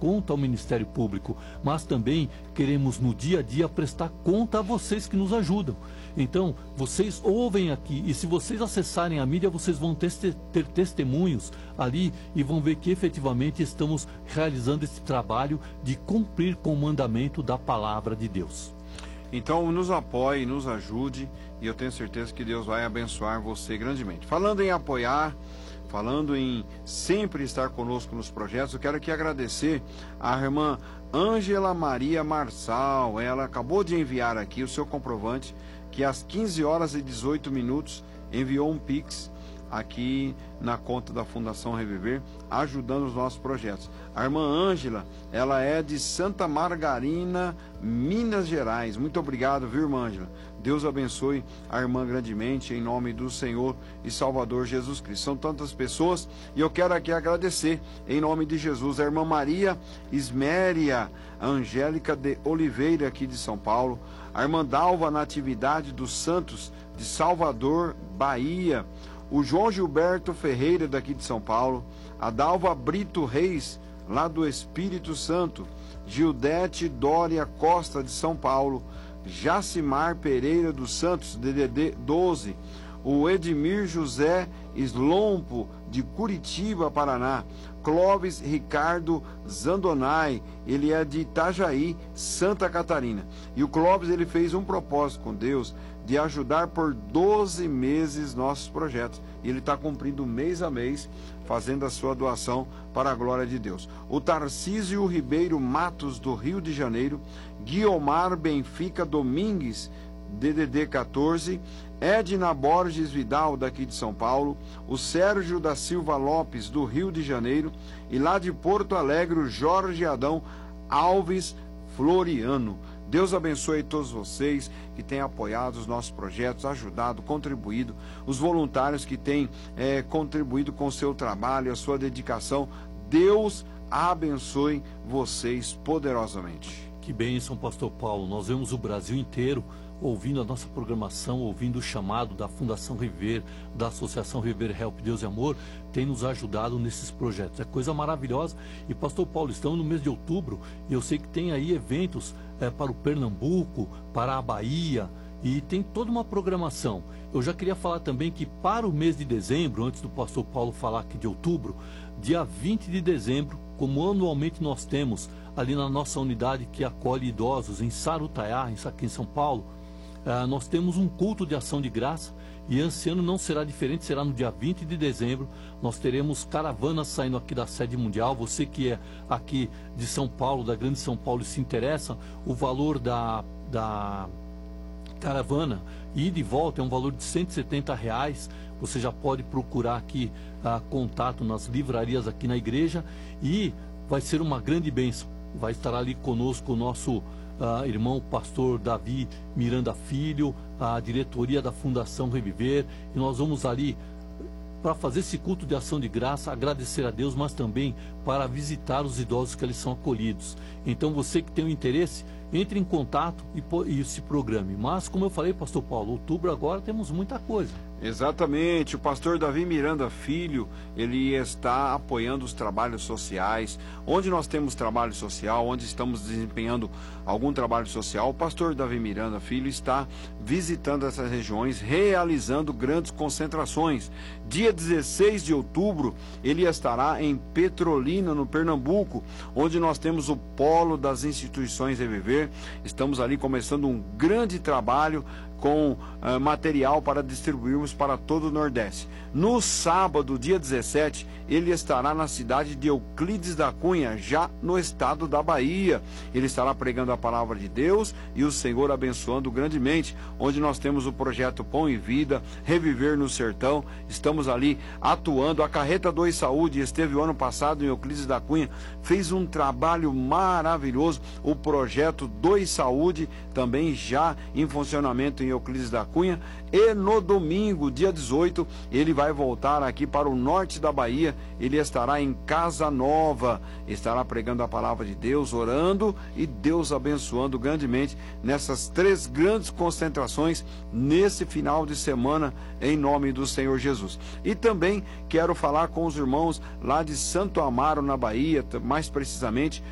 conta ao Ministério Público, mas também queremos no dia a dia prestar conta a vocês que nos ajudam. Então, vocês ouvem aqui, e se vocês acessarem a mídia, vocês vão ter testemunhos ali e vão ver que efetivamente estamos realizando esse trabalho de cumprir com o mandamento da palavra de Deus. Então, nos apoie, nos ajude, e eu tenho certeza que Deus vai abençoar você grandemente. Falando em apoiar, falando em sempre estar conosco nos projetos, eu quero aqui agradecer a irmã Ângela Maria Marçal. Ela acabou de enviar aqui o seu comprovante, que às 15 horas e 18 minutos enviou um Pix aqui na conta da Fundação Reviver, ajudando os nossos projetos. A irmã Ângela, ela é de Santa Margarina, Minas Gerais. Muito obrigado, viu, irmã Ângela? Deus abençoe a irmã grandemente, em nome do Senhor e Salvador Jesus Cristo. São tantas pessoas, e eu quero aqui agradecer, em nome de Jesus, a irmã Maria Isméria Angélica de Oliveira, aqui de São Paulo, a irmã Dalva Natividade dos Santos, de Salvador, Bahia, o João Gilberto Ferreira, daqui de São Paulo, a Dalva Brito Reis, lá do Espírito Santo, Gildete Dória Costa, de São Paulo, Jacimar Pereira dos Santos, DDD 12, o Edmir José Slompo, de Curitiba, Paraná, Clóvis Ricardo Zandonai, ele é de Itajaí, Santa Catarina. E o Clóvis, ele fez um propósito com Deus de ajudar por 12 meses nossos projetos. E ele está cumprindo mês a mês, fazendo a sua doação para a glória de Deus. O Tarcísio Ribeiro Matos, do Rio de Janeiro, Guiomar Benfica Domingues, DDD 14, Edna Borges Vidal, daqui de São Paulo, o Sérgio da Silva Lopes, do Rio de Janeiro, e lá de Porto Alegre, o Jorge Adão Alves Floriano. Deus abençoe todos vocês que têm apoiado os nossos projetos, ajudado, contribuído, os voluntários que têm contribuído com o seu trabalho, a sua dedicação. Deus abençoe vocês poderosamente. Que bênção, pastor Paulo. Nós vemos o Brasil inteiro ouvindo a nossa programação, ouvindo o chamado da Fundação Reviver, da Associação Reviver Help Deus e Amor, tem nos ajudado nesses projetos. É coisa maravilhosa. E pastor Paulo, estamos no mês de outubro e eu sei que tem aí eventos para o Pernambuco, para a Bahia, e tem toda uma programação. Eu já queria falar também que para o mês de dezembro, antes do pastor Paulo falar aqui de outubro, dia 20 de dezembro, como anualmente nós temos ali na nossa unidade que acolhe idosos em Sarutaiá, aqui em São Paulo, nós temos um culto de ação de graça, e esse ano não será diferente, será no dia 20 de dezembro. Nós teremos caravanas saindo aqui da sede mundial. Você que é aqui de São Paulo, da Grande São Paulo, e se interessa, o valor da caravana e de volta é um valor de R$170. Você já pode procurar aqui contato nas livrarias aqui na igreja, e vai ser uma grande bênção. Vai estar ali conosco o nosso irmão pastor Davi Miranda Filho, a diretoria da Fundação Reviver, e nós vamos ali para fazer esse culto de ação de graça, agradecer a Deus, mas também para visitar os idosos que eles são acolhidos. Então você que tem o interesse, entre em contato e se programe. Mas como eu falei, pastor Paulo, outubro agora temos muita coisa. Exatamente, o pastor Davi Miranda Filho, ele está apoiando os trabalhos sociais. Onde nós temos trabalho social, onde estamos desempenhando algum trabalho social, o pastor Davi Miranda Filho está visitando essas regiões, realizando grandes concentrações. Dia 16 de outubro, ele estará em Petrolina, no Pernambuco, onde nós temos o polo das instituições Reviver. Estamos ali começando um grande trabalho com material para distribuirmos para todo o Nordeste. No sábado, dia 17, ele estará na cidade de Euclides da Cunha, já no estado da Bahia. Ele estará pregando a palavra de Deus e o Senhor abençoando grandemente, onde nós temos o projeto Pão e Vida, Reviver no Sertão. Estamos ali atuando. A Carreta 2 Saúde esteve o ano passado em Euclides da Cunha, fez um trabalho maravilhoso. O projeto 2 Saúde também já em funcionamento em Euclides da Cunha. E no domingo, dia 18, ele vai voltar aqui para o norte da Bahia. Ele estará em Casa Nova, estará pregando a palavra de Deus, orando e Deus abençoando grandemente nessas 3 grandes concentrações nesse final de semana, em nome do Senhor Jesus. E também quero falar com os irmãos lá de Santo Amaro, na Bahia, mais precisamente